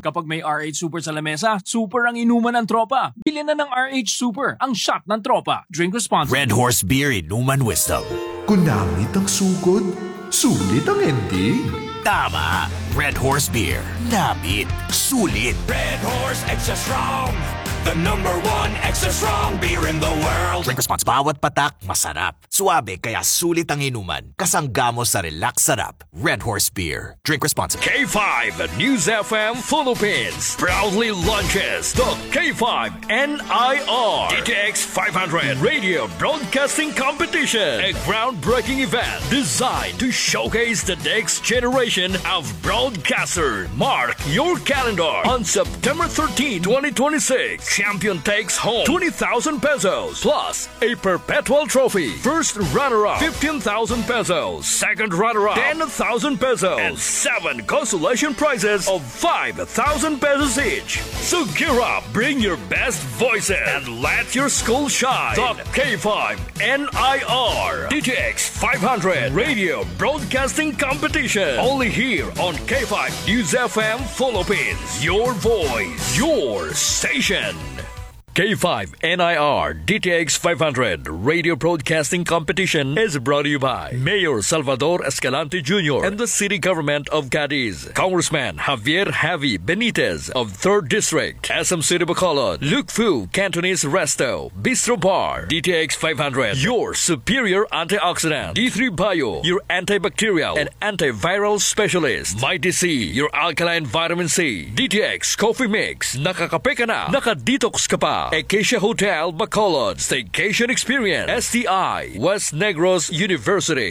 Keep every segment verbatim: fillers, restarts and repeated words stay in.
Kapag may R H Super sa lamesa, super ang inuman ng tropa. Bili na ng R H Super, ang shot ng tropa. Drink responsibly. Red Horse Beer Inuman Wisdom. Kunangit ang sugod, sulit ang ending. Tama. Red Horse Beer. Namit. Sulit. Red Horse Extra Strong. The number one extra strong beer in the world. Drink responsibly. Bawat patak, masarap. Suabe, kaya sulit ang inuman. Kasanggamo sa relax sarap. Red Horse Beer. Drink responsibly. K five News F M Philippines proudly launches the K five N I R D T X five hundred Radio Broadcasting Competition, a groundbreaking event designed to showcase the next generation of broadcasters. Mark your calendar on September thirteenth, twenty twenty-six. Champion takes home twenty thousand pesos plus a perpetual trophy. First runner-up, fifteen thousand pesos. Second runner-up, ten thousand pesos. And seven consolation prizes of five thousand pesos each. So gear up, bring your best voices, and let your school shine. The K five N I R D T X five hundred Radio Broadcasting Competition. Only here on K five News F M Philippines. Your voice, your station. K five N I R D T X five hundred Radio Broadcasting Competition is brought to you by Mayor Salvador Escalante Junior and the City Government of Cadiz, Congressman Javier Javi Benitez of third District, S M City Bacolod, Luke Fu Cantonese Resto, Bistro Bar, D T X five hundred, your superior antioxidant, D three Bio, your antibacterial and antiviral specialist, Mighty C, your alkaline vitamin C, D T X Coffee Mix, nakakape ka na, nakadetox ka pa, Acacia Hotel Bacolod, Staycation Experience, S T I, West Negros University.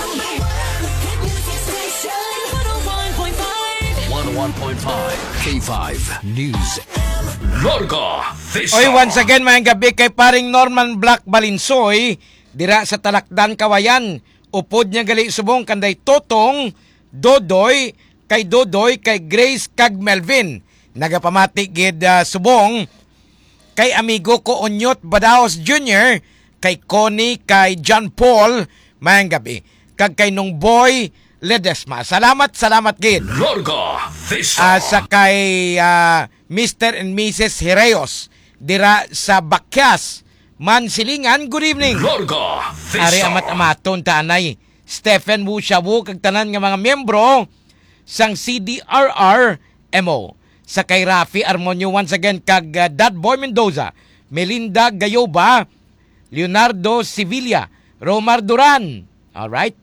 one oh one point five K five News. Larga Vista. Oy, once again, mayang gabi kay paring Norman Black Balinsoy, dira sa Talakdan, Kawayan. Upod niya gali subong kanday Totong, Dodoy, kay Dodoy, kay Grace, kag Melvin. Nagapamati gid uh, subong kay amigo ko Onyot Badaos Junior, kay Connie, kay John Paul, mayang gabi. Kag kay Nung Boy Ledesma. Salamat, salamat gid. Larga Vista. Uh, sa kay uh, Mister and Missus Hireos, dira sa Bakyas, Mansilingan. Good evening. Larga Vista. Ari amat amaton tanay. Stephen Wu Shawu, kag tanan nga mga miyembro sang C D R R M O. Sa kay Rafi Armonio once again, kag uh, Dad Boy Mendoza, Melinda Gayoba, Leonardo Sevilla, Romar Duran. Alright?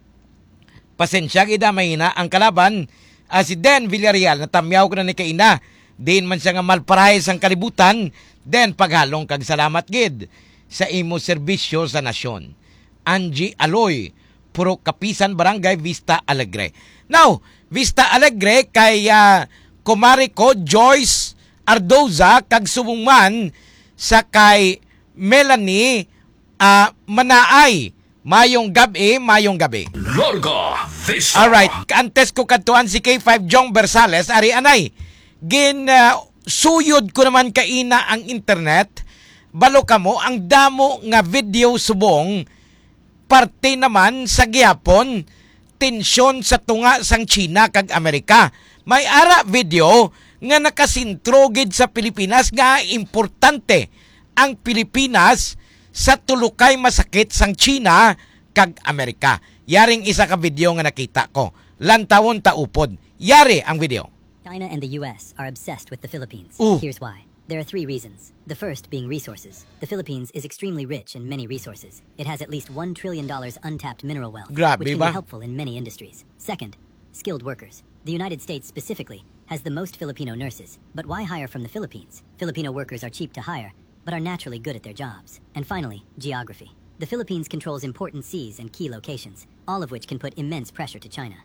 Pasensya gida mahina ang kalaban. Uh, si Den Villarreal, natamyaw ko na ni kaina. Din man siya nga malparahis ang kalibutan. Den paghalong kag salamat gid sa imo serbisyo sa nasyon. Angie Aloy, Puro Kapisan, Barangay Vista Alegre. Now, Vista Alegre kay uh, kumari ko Joyce Ardoza kag subungman sa kay Melanie uh, Manaay. Mayong gabi, mayong gabi. Larga Vista. Alright, antes ko katuan si K five Jong Bersales, ari anay. Gin uh, suyod ko naman kaina ang internet. Balo kamo ang damo nga video subong parte naman sa gihapon tensyon sa tunga sang China kag Amerika. May ara video nga nakasintrogid sa Pilipinas nga importante ang Pilipinas sa tulukay masakit sang China kag Amerika. Yaring isa ka video nga nakita ko. Lantawon ta upod. Yari ang video. China and the U S are obsessed with the Philippines. Ooh. Here's why. There are three reasons. The first being resources. The Philippines is extremely rich in many resources. It has at least one trillion dollars untapped mineral wealth, Grabe which can ba? be helpful in many industries. Second, skilled workers. The United States specifically has the most Filipino nurses. But why hire from the Philippines? Filipino workers are cheap to hire, but are naturally good at their jobs. And finally, geography. The Philippines controls important seas and key locations, all of which can put immense pressure to China.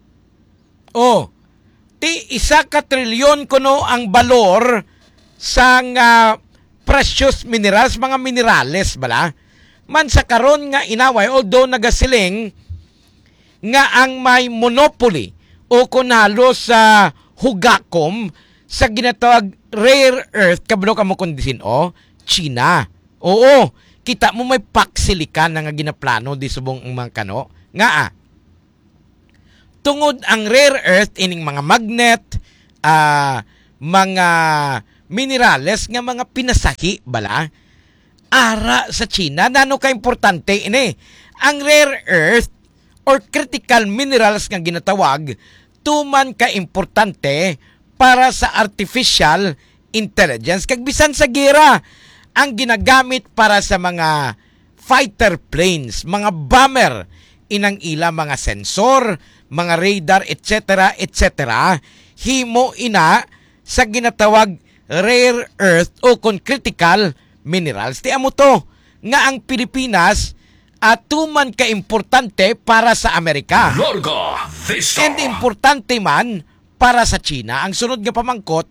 Oh, ti isa ka trilyon kuno ang balor sang uh, precious minerals, mga minerales bala. Man sa karon nga inaway, although nagasiling nga ang may monopoly o kunalo sa hugakom sa ginatawag rare earth, kabalo ka mo kondisin o, China. Oo, kita mo may paksilikan na nga ginaplano di subong ang mga kano. Nga ah, tungod ang rare earth ining mga magnet, uh, mga minerales nga mga pinasahi bala ara sa China. Nano ka importante ini ang rare earth or critical minerals nga ginatawag tuman ka importante para sa artificial intelligence kag bisan sa gera ang ginagamit para sa mga fighter planes, mga bomber, inang ila mga sensor, mga radar, et cetera, et cetera. Himo ina sa ginatawag rare earth o kung critical minerals. Tiyan mo to, nga ang Pilipinas at tuman ka importante para sa Amerika. Larga Vista. And importante man para sa China. Ang sunod nga pamangkot,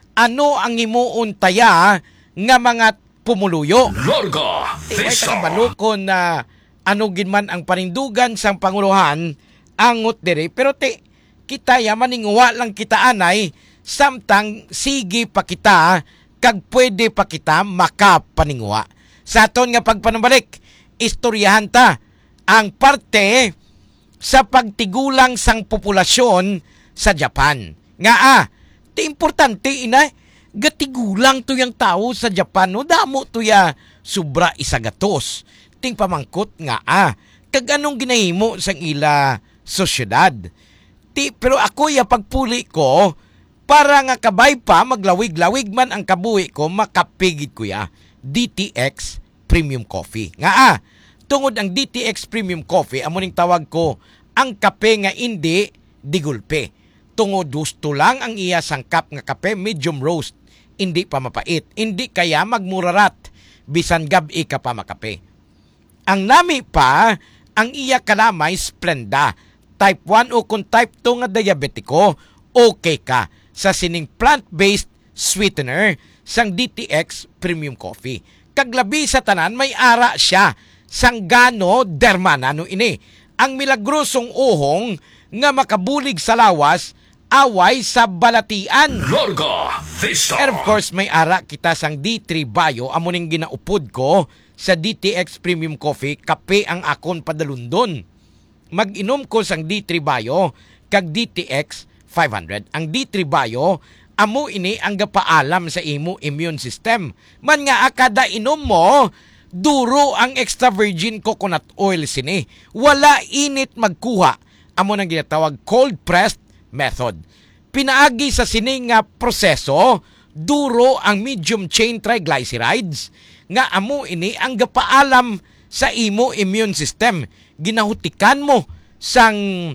ano ang imuon taya nga mga pumuluyo? Larga Vista. Iway balukon na ano ginman ang panindugan sang Panguluhan angot dire. Pero te, kita ya maninguwa lang kita anay samtang sige pa kita kag pwede pa kita makapaninguha. Sa aton nga pagpanambalik, istoryahan ta ang parte sa pagtigulang sang populasyon sa Japan. Nga ah, ti importante ina, gatigulang to yung tao sa Japan, no damo to ya sobra isagatos. Ting pamangkot nga ah, kag anong ginahimo sang ila sosyedad. Ti, pero ako ya pagpuli ko, para nga kabay pa, maglawig-lawig man ang kabuhi ko, makapigid ko ya, D T X Premium Coffee. Nga ah, tungod ang D T X Premium Coffee, amuning tawag ko, ang kape nga hindi digulpe. Tungod gusto lang ang iya sangkap nga kape, medium roast, hindi pa mapait. Hindi kaya magmurarat, bisan gabi ka pa makape. Ang nami pa, ang iya kalamay Splenda, type one o kung type two nga diabetiko, okay ka sa sining plant-based sweetener sang D T X Premium Coffee. Kaglabi sa tanan, may ara siya sang gano dermana no ini. Ang milagrosong uhong nga makabulig sa lawas, away sa balatian. Larga Vista. And of course, may ara kita sang D three Bio, amuning ginaupod ko sa D T X Premium Coffee, kape ang akon padalundon. Mag-inom ko sang D three Bio kag D T X five hundred. Ang D three Bio, amo ini ang gapaalam sa imo immune system. Man nga kada inom mo, duro ang extra virgin coconut oil sini. Wala init magkuha. Amo nang ginatawag cold pressed method. Pinaagi sa sining nga proseso, duro ang medium chain triglycerides nga amo ini ang gapaalam sa imo immune system. Ginahutikan mo sang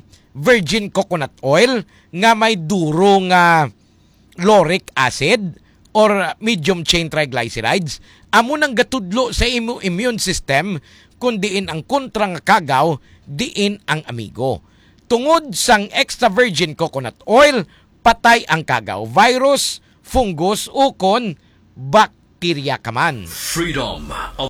virgin coconut oil nga may duro nga lauric acid or medium chain triglycerides. Amo nang gatudlo sa imo immune system kung diin ang kontra nga kagaw, diin ang amigo. Tungod sang extra virgin coconut oil, patay ang kagaw, virus, fungus, ukon, bakterya kaman. Freedom of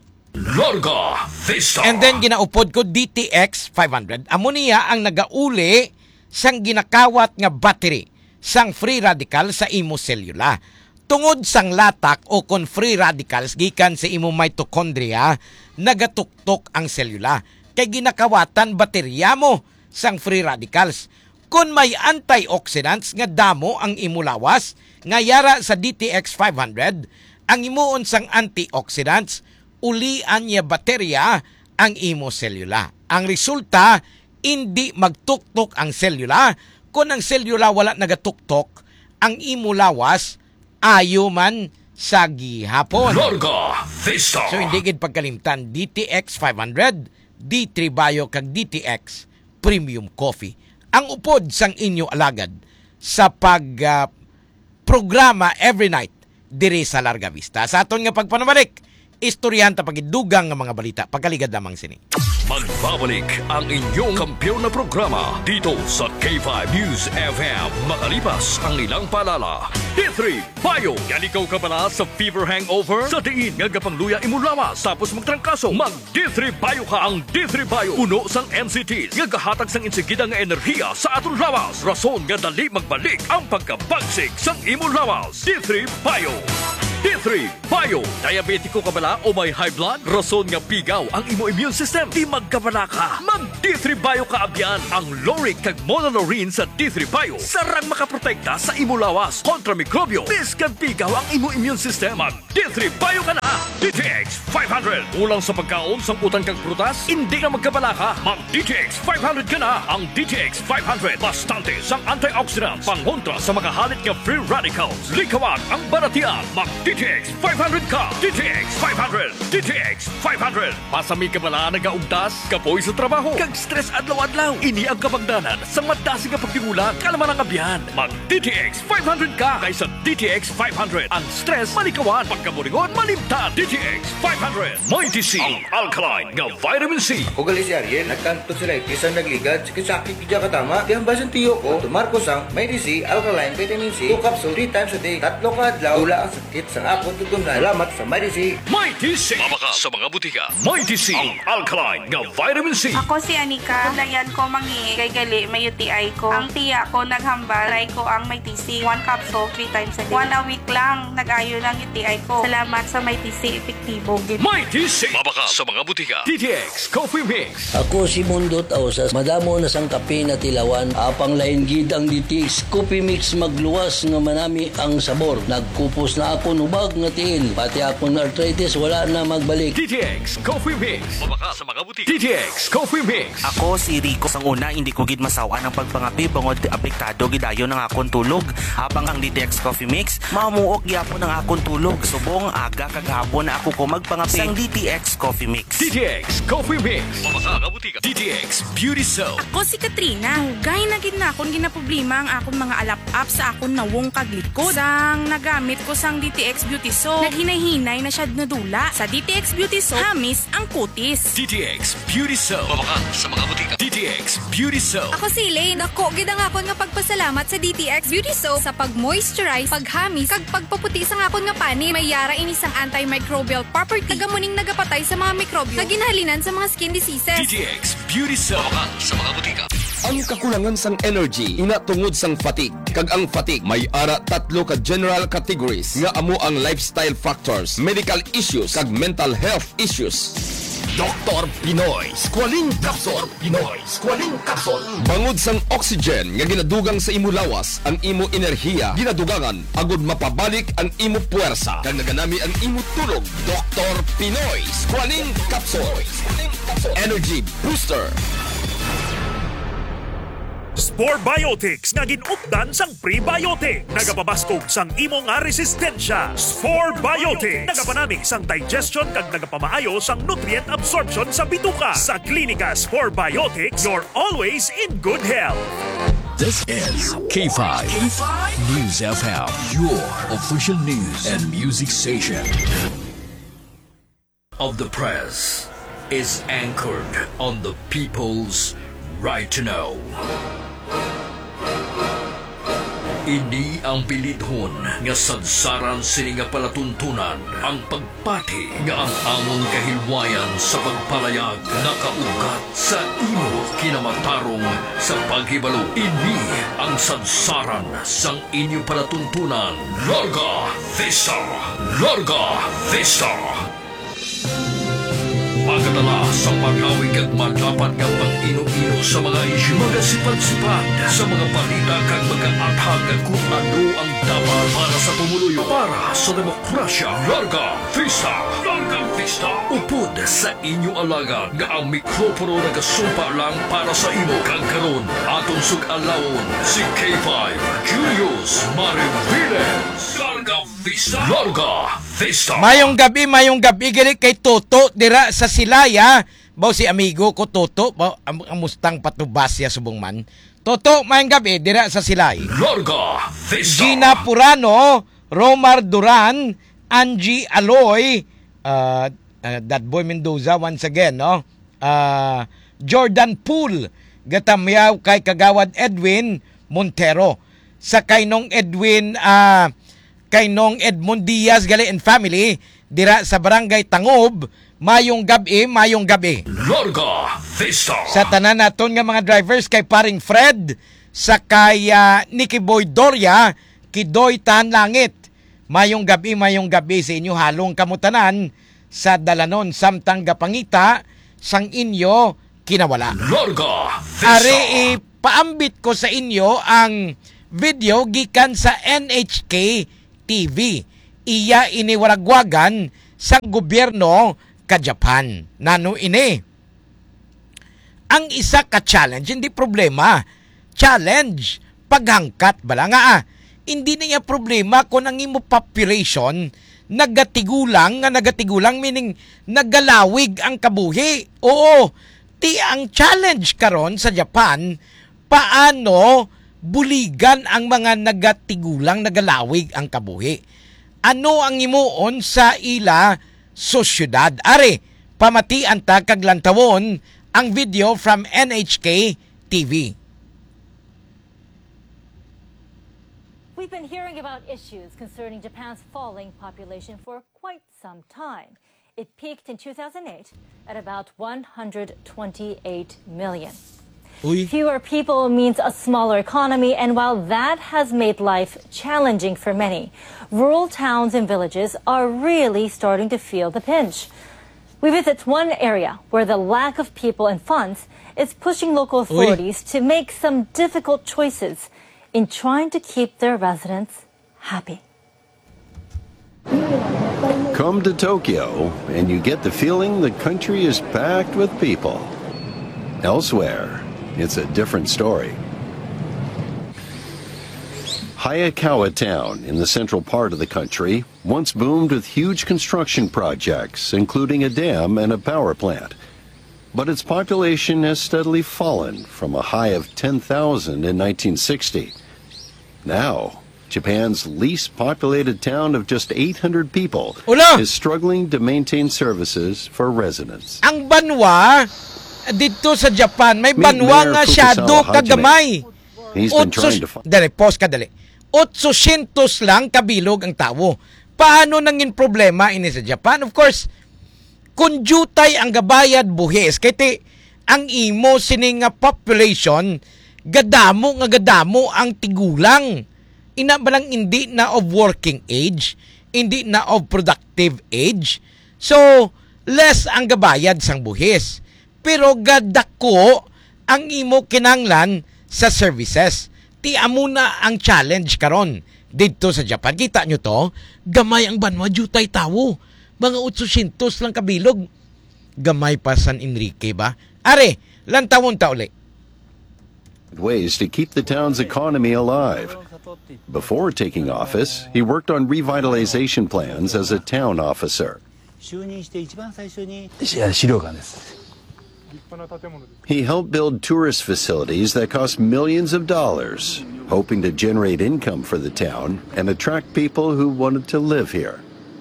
Larga Vista. And then ginaupod ko D T X five hundred. Amo niya ang nagauli sang ginakawat nga battery sang free radical sa imo selula. Tungod sang latak o kon free radicals gikan sa imo mitochondria, nagatuktok ang selula. Kay ginakawatan baterya mo sang free radicals. Kung may antioxidants nga damo ang imo lawas, nga yara sa D T X five hundred, ang imuon sang antioxidants, ulian niya baterya ang imo selula. Ang resulta, hindi magtuktok ang selula. Kung ang selula wala nagatuktok, ang imo lawas, ayo man sa gihapon. Larga Vista. So hindi gid pagkalimtan, D T X five hundred, D three Bio kag D T X Premium Coffee. Ang upod sang inyo alagad sa pag uh, programa every night diri sa Larga Vista. Sa aton nga pagpanabalik, istoryahan ta pagidugang nga mga balita. Pagkaligad lamang sini. Magbabalik ang inyong kampiyon na programa dito sa K five News F M makalipas ang ilang palala. D three Bio. Yan ikaw ka pala sa fever hangover? Sa diin nga gapangluya imo lawas tapos magtrangkaso. Mag D three Bio ka. Ang D three Bio uno sang N C Ts nga gahatag sang insigida nga enerhiya sa aton lawas. Rason nga dali magbalik ang pagkabagsik sang imo lawas. D three Bio. D three Bio. Diabetiko ka bala o may high blood? Rason nga pigaw ang imo immune system. Di magkabala ka. Mag D three Bio ka abyan. Ang Loric kag Monolaurin sa D three Bio sarang makaprotekta sa imo lawas kontra mikrobyo. Biskan pigaw ang imo immune system. Mag D three Bio ka na. D T X five hundred. Ulang sa pagkaon, samputan kag prutas, hindi na magkabala ka. Mag D T X five hundred ka na. Ang D T X five hundred bastante sang antioxidants pangontra sa makahalit nga free radicals. Likawag ang baratian. Mag D T X five hundred ka. D T X five hundred. D T X five hundred. Pasami ka bala nagaugtas, kapoy sa trabaho, kag stress adlaw-adlaw. Ini ang kabagdanan sa madasi nga pagtingulang kalaman ang abyan. Mag D T X five hundred ka kaysa D T X five hundred. Ang stress malikawan, pagkaburingon malimtan. D T X five hundred. Mighty C, ang alkaline nga vitamin C. O gali si Ariel, nagkanto sila kisang nagligad, sakit kidya katama. Di ang basan tiyo ko, tumarko sang Mighty C, alkaline, vitamin C, two capsule, three times a day, tatlo ka adlaw, wala ang sakit sa akot tutunan. Salamat sa Mighty C. Mighty C. Mabaka sa mga butika. Mighty C, ang alkaline nga vitamin C. Ako si Anika. Dayan ko mangi kay gali may U T I ko. Ang tiya ko naghambal, try ko ang Mighty C. One capsule, three times a day. One a week lang, nag-ayo ng U T I ko. Salamat sa Mighty C, epektibo. Mighty C. Mabaka sa mga butika. D T X Coffee Mix. Ako si Mundot Ausas. Madamo na sang kape na tilawan. Apang lain gid ang D T X Coffee Mix magluwas nga manami ang sabor. Nagkupos na ako nubag nga tiil. Pati akong arthritis wala na magbalik. D T X Coffee Mix. Mabaka sa mga butika. D T X Coffee Mix. Ako si Rico. Sang una, hindi ko gid masawa ng pagpangapi bangod apektado gidayon ng akong tulog. Habang ang D T X Coffee Mix, mamuok gyapon ng akong tulog. Subong aga kagahapon na ako ko magpangapi sang D T X Coffee Mix. D T X Coffee Mix. Mabaka mga butika. D T X Beauty Soap. Ako si Katrina. Hugay na gid na akong ginaproblema ang akong mga alap-up sa akong nawong kaglikod. Sang nagamit ko sang D T X Beauty Soap, naghinay-hinay na siya nadula. Sa D T X Beauty Soap, hamis ang kutis. D T X Beauty Soap. Mabaka sa mga butika. D T X Beauty Soap. Ako si Elaine. Ako gid ang akon nga pagpasalamat sa D T X Beauty Soap sa pag-moisturize, paghamis, kag pagpaputi sa akon nga pani. May yara ini sang antimicrobial property. Tagamuning nagapatay sa mga mikrobyo na ginhalinan sa mga skin diseases. D T X Beauty Soap. Mabaka sa mga butika. Ang kakulangan sang energy ina tungod sang fatigue. Kag ang fatigue may ara tatlo ka general categories nga amo ang lifestyle factors, medical issues kag mental health issues. Doktor Pinoy Squalene Capsule. Pinoy Squalene Capsule. Bangod sang oxygen nga ginadugang sa imo lawas, ang imo enerhiya ginadugangan agud mapabalik ang imo puwersa kag naganami ang imo tulog. Doktor Pinoy Squalene Capsule. Energy Booster. Spore Biotics nga ginupdan sang prebiotic. Nagapabaskog sang imo nga resistensya. Spore Biotics nagapanami sang digestion kag nagapamaayo sang nutrient absorption sa bituka. Sa Klinika Spore Biotics, you're always in good health. This is K five News F M, your official news and music station. Of the press is anchored on the people's right to know. Ini ang pilidhon nga sadsaran sini nga palatuntunan ang pagpati nga ang among kahilwayan sa pagpalayag nakaugat sa imo kinamatarong sa paghibalo. Ini ang sadsaran sang inyo palatuntunan. Larga Vista! Larga Vista! Pagkatala sa paghawig at malapat ng pag-ino-ino sa mga isyu, magasipat-sipat sa mga balita kag mag-aathag kung ano ang dapat para sa pumuluyo, para sa demokrasya. Larga Vista! Larga Vista! Upod sa inyo alagad nga ang mikropono nagasumpa lang para sa imo kag karon atong sug-alawon si K five Julius Mariviles. Larga Vista! Larga Vista! Mayong gabi, mayong gabi gani kay Toto dira sa Silaya. Baw si amigo ko Toto, baw am, amustang patubasya subong man. Toto, mayong gabi dira sa Silay. Larga Vista! Gina Purano, Romar Duran, Angie Aloy, uh, uh, that boy Mendoza once again, no? Uh, Jordan Pool, gatamyaw kay Kagawad Edwin Montero. Sa kaynong Edwin uh, kay Nong Edmond Diaz gali and family dira sa Barangay Tangob. Mayong gabi, mayong gabi. Larga Vista! Sa tanan naton nga mga drivers kay paring Fred, sa kay uh, Nicky Boy Doria, Kidoy Tan Langit. Mayong gabi, mayong gabi sa inyo halong kamutanan sa Dalanon samtang gapangita sang inyo kinawala. Larga Ari ipaambit ko sa inyo ang video gikan sa N H K T V. Iya iniwaragwagan sa gobyerno ka Japan. Nano ini? Ang isa ka challenge, hindi problema. Challenge, paghangkat bala nga ah. Hindi na niya problema kung ang imo population nagatigulang, nga nagatigulang meaning nagalawig ang kabuhi. Oo, ti ang challenge karon sa Japan, paano buligan ang mga nagatigulang, nagalawig ang kabuhi. Ano ang imuon sa ila sosyudad? Are, pamatian ta kaglantawon ang video from N H K T V. We've been hearing about issues concerning Japan's falling population for quite some time. It peaked in two thousand eight at about one hundred twenty-eight million. Uy. Fewer people means a smaller economy, and while that has made life challenging for many, rural towns and villages are really starting to feel the pinch. We visit one area where the lack of people and funds is pushing local authorities Uy. to make some difficult choices in trying to keep their residents happy. Come to Tokyo, and you get the feeling the country is packed with people. Elsewhere, it's a different story. Hayakawa Town, in the central part of the country, once boomed with huge construction projects, including a dam and a power plant. But its population has steadily fallen from a high of ten thousand in nineteen sixty. Now, Japan's least populated town of just eight hundred people Ula! is struggling to maintain services for residents. Ang banwa dito sa Japan, may Meet banwa Mayor nga Fukasawa syado Hajime. kagamay. He's been trying to find... Dali, pause ka dali. eight hundred lang kabilog ang tawo. Paano nangin problema ini sa Japan? Of course, kung jutay ang gabayad buhis, kaya ang imo sining nga population, gadamo nga gadamo ang tigulang. Ina ba lang hindi na of working age, hindi na of productive age. So, less ang gabayad sang buhis. Pero gadako ang imo kinanglan sa services. Ti amo na ang challenge karon dito sa Japan. Kita nyo to? Gamay ang banwa, jutay tawo. Mga eight hundred lang kabilog. Gamay pa San Enrique ba? Are, lantawon ta uli. Ways to keep the town's economy alive. Before taking office, he worked on revitalization plans as a town officer. He helped build tourist facilities that cost millions of dollars, hoping to generate income for the town and attract people who wanted to live here.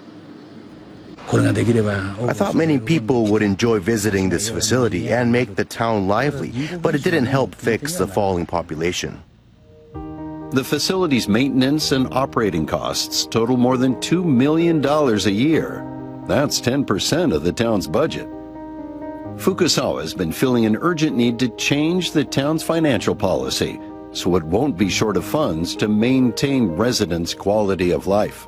I thought many people would enjoy visiting this facility and make the town lively, but it didn't help fix the falling population. The facility's maintenance and operating costs total more than two million dollars a year. That's ten percent of the town's budget. Fukasawa has been feeling an urgent need to change the town's financial policy so it won't be short of funds to maintain residents' quality of life.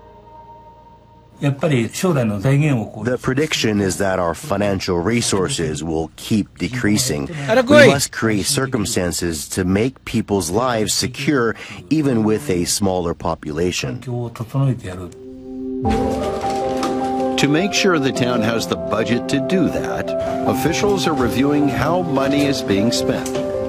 The prediction is that our financial resources will keep decreasing. Aragoy. We must create circumstances to make people's lives secure even with a smaller population. To make sure the town has the budget to do that, officials are reviewing how money is being spent.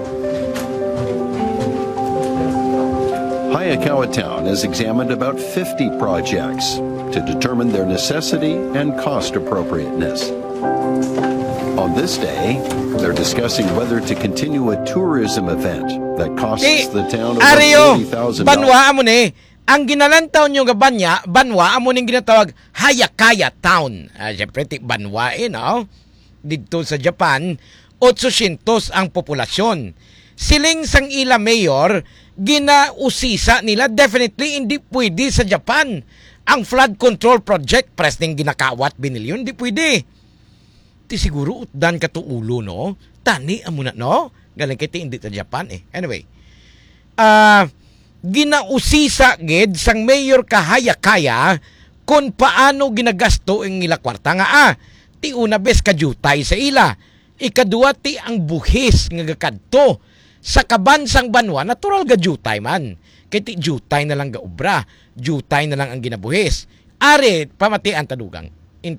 Hayakawa Town has examined about fifty projects to determine their necessity and cost appropriateness. On this day, they're discussing whether to continue a tourism event that costs Eh, the town over Ario, forty thousand dollars. banwa amo ni. Ang ginalantaw nyo nga banya, banwa amo ning ginatawag Hayakaya Town. Ah, syempre ti banwa eh, no? Dito sa Japan, eight hundred ang populasyon. Siling sang ila mayor, ginausisa nila, definitely hindi pwede sa Japan. Ang flood control project, pres ning ginakawat binilyon, hindi pwede. Ti siguro utdan ka to ulo, no? Tani amo na, no? Galing kiti hindi sa Japan eh. Anyway, ah, uh, ginausisa gid sang mayor ka Hayakaya kung paano ginagasto ang ila kwarta nga ah. ti una bes kajutay sa ila. Ikadua ti ang buhis nga gakadto. Sa kabansang banwa, natural ga jutay man. Kaya ti jutay na lang ga obra. Jutay na lang ang ginabuhis. Are, pamati ang tadugang.